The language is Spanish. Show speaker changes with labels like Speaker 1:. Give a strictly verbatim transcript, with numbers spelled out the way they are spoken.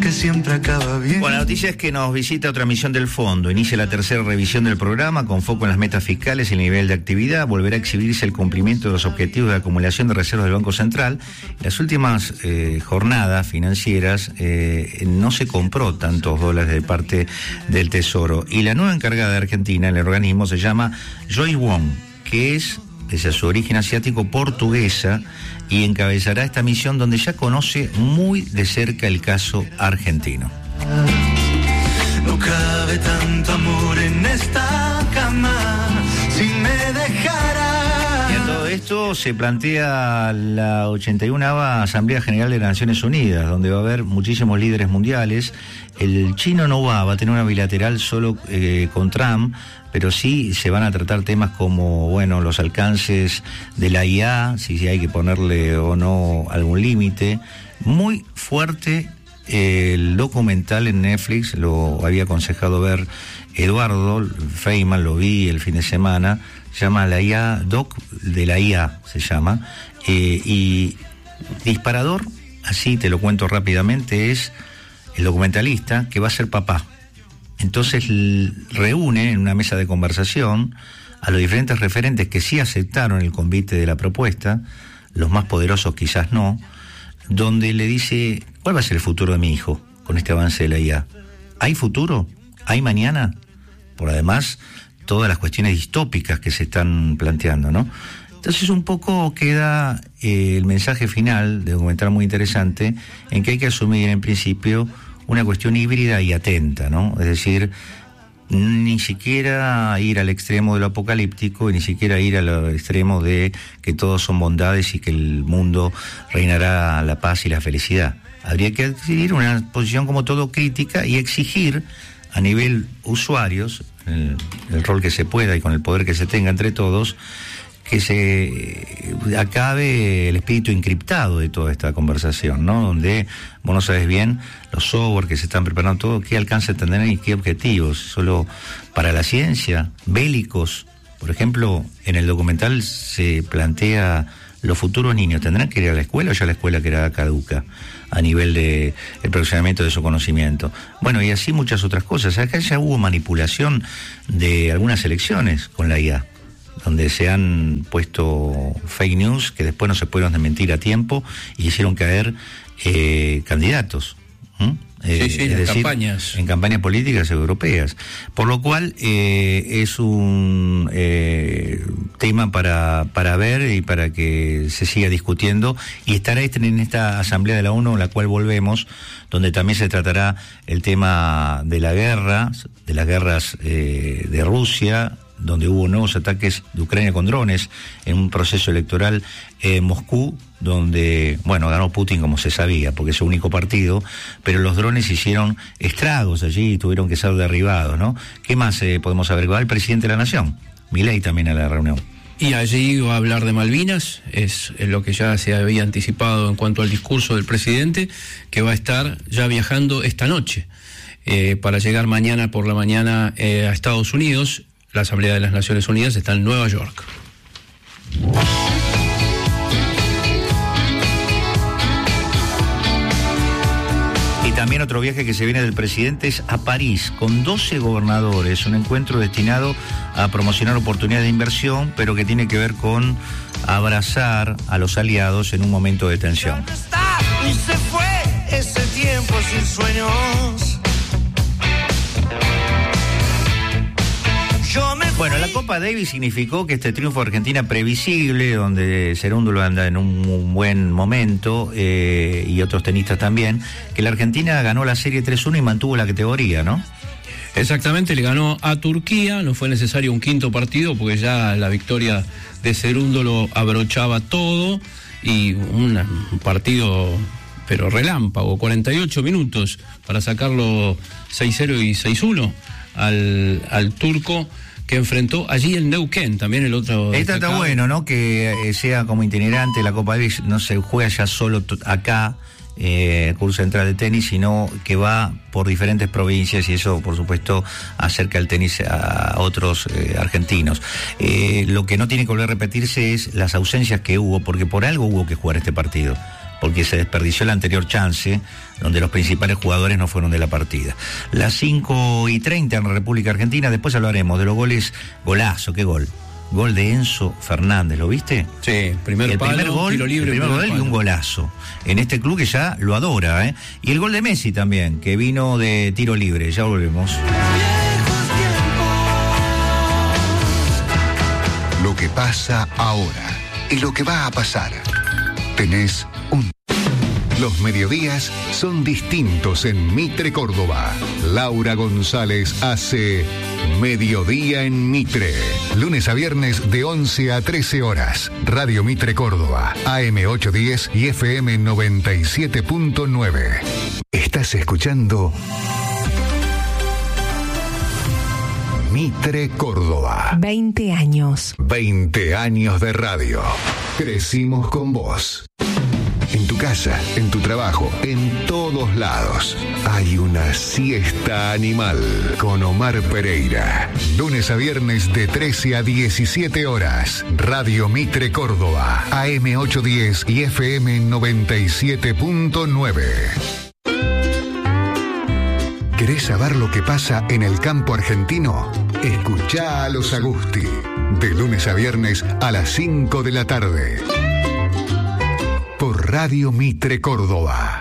Speaker 1: que siempre acaba bien.
Speaker 2: Bueno, la noticia es que nos visita otra misión del fondo. Inicia la tercera revisión del programa con foco en las metas fiscales y el nivel de actividad. Volverá a exhibirse el cumplimiento de los objetivos de acumulación de reservas del Banco Central. En las últimas eh, jornadas financieras eh, no se compró tantos dólares de parte del Tesoro. Y la nueva encargada de Argentina en el organismo se llama Joy Wong, que es, desde su origen asiático, portuguesa, y encabezará esta misión donde ya conoce muy de cerca el caso argentino.
Speaker 1: No cabe tanto amor en esta cama, si me dejara.
Speaker 2: Y a todo esto se plantea la ochenta y una Asamblea General de las Naciones Unidas, donde va a haber muchísimos líderes mundiales. El chino no va, va a tener una bilateral solo eh, con Trump, pero sí se van a tratar temas como, bueno, los alcances de la I A, si hay que ponerle o no algún límite. Muy fuerte eh, el documental en Netflix, lo había aconsejado ver Eduardo Feynman, lo vi el fin de semana, se llama la I A, Doc de la I A se llama, eh, y disparador, así te lo cuento rápidamente, es el documentalista que va a ser papá. Entonces reúne en una mesa de conversación a los diferentes referentes que sí aceptaron el convite de la propuesta, los más poderosos quizás no, donde le dice, ¿cuál va a ser el futuro de mi hijo con este avance de la I A? ¿Hay futuro? ¿Hay mañana? Por además, todas las cuestiones distópicas que se están planteando, ¿no? Entonces un poco queda eh, el mensaje final de documental muy interesante, en que hay que asumir en principio una cuestión híbrida y atenta, ¿no? Es decir, ni siquiera ir al extremo de lo apocalíptico y ni siquiera ir al extremo de que todos son bondades y que el mundo reinará la paz y la felicidad. Habría que adquirir una posición como todo crítica y exigir a nivel usuarios, el, el rol que se pueda y con el poder que se tenga entre todos, que se acabe el espíritu encriptado de toda esta conversación, ¿no? Donde vos no sabes bien los software que se están preparando, todo, qué alcance tendrán y qué objetivos, solo para la ciencia, bélicos. Por ejemplo, en el documental se plantea los futuros niños, ¿tendrán que ir a la escuela o ya la escuela quedará caduca a nivel de el perfeccionamiento de su conocimiento? Bueno, y así muchas otras cosas. Acá ya hubo manipulación de algunas elecciones con la I A, donde se han puesto fake news que después no se pudieron desmentir a tiempo y hicieron caer eh, candidatos. ¿Mm? Eh,
Speaker 3: sí, sí, en
Speaker 2: decir,
Speaker 3: campañas.
Speaker 2: En campañas políticas europeas. Por lo cual eh, es un eh, tema para, para ver y para que se siga discutiendo. Y estará este, en esta Asamblea de la ONU, en la cual volvemos, donde también se tratará el tema de la guerra, de las guerras eh, de Rusia, donde hubo nuevos ataques de Ucrania con drones en un proceso electoral en Moscú, donde, bueno, ganó Putin como se sabía, porque es su único partido, pero los drones hicieron estragos allí y tuvieron que ser derribados, ¿no? ¿Qué más eh, podemos saber? Va el presidente de la Nación, Milei, también a la reunión.
Speaker 3: Y allí va a hablar de Malvinas, es lo que ya se había anticipado en cuanto al discurso del presidente, que va a estar ya viajando esta noche, eh, para llegar mañana por la mañana eh, a Estados Unidos. La Asamblea de las Naciones Unidas está en Nueva York.
Speaker 2: Y también otro viaje que se viene del presidente es a París, con doce gobernadores, un encuentro destinado a promocionar oportunidades de inversión, pero que tiene que ver con abrazar a los aliados en un momento de tensión.
Speaker 1: Y se fue ese tiempo sin sueños.
Speaker 2: Bueno, la Copa Davis significó que este triunfo de Argentina previsible, donde Cerúndolo anda en un buen momento, eh, y otros tenistas también, que la Argentina ganó la serie tres uno y mantuvo la categoría, ¿no?
Speaker 3: Exactamente, le ganó a Turquía, no fue necesario un quinto partido porque ya la victoria de Cerúndolo abrochaba todo, y un partido pero relámpago, cuarenta y ocho minutos para sacarlo seis cero y seis uno al, al turco, que enfrentó allí el Neuquén, también el otro.
Speaker 2: Esta está bueno, ¿no? Que eh, sea como itinerante la Copa Davis, no se juega ya solo t- acá, eh, curso central de tenis, sino que va por diferentes provincias, y eso, por supuesto, acerca el tenis a otros eh, argentinos. Eh, lo que no tiene que volver a repetirse es las ausencias que hubo, porque por algo hubo que jugar este partido. porque se desperdició la anterior chance, donde los principales jugadores no fueron de la partida. Las cinco y treinta en la República Argentina, después hablaremos de los goles. Golazo, qué gol. Gol de Enzo Fernández, ¿lo viste?
Speaker 3: Sí, primer
Speaker 2: el
Speaker 3: palo,
Speaker 2: primer gol,
Speaker 3: tiro libre,
Speaker 2: el primer
Speaker 3: primer
Speaker 2: gol y un golazo. En este club que ya lo adora, ¿eh? Y el gol de Messi también, que vino de tiro libre. Ya volvemos.
Speaker 4: Lo que pasa ahora y lo que va a pasar. Tenés un... Los mediodías son distintos en Mitre, Córdoba. Laura González hace Mediodía en Mitre. Lunes a viernes de once a trece horas. Radio Mitre, Córdoba. A M ochocientos diez y F M noventa y siete punto nueve. Estás escuchando Mitre, Córdoba.
Speaker 5: veinte años.
Speaker 4: veinte años de radio. Crecimos con vos. En tu casa, en tu trabajo, en todos lados. Hay una siesta animal con Omar Pereira. Lunes a viernes de trece a diecisiete horas. Radio Mitre, Córdoba. A M ochocientos diez y F M noventa y siete punto nueve. ¿Querés saber lo que pasa en el campo argentino? Escuchá a los Agusti. De lunes a viernes a las cinco de la tarde. Por Radio Mitre, Córdoba.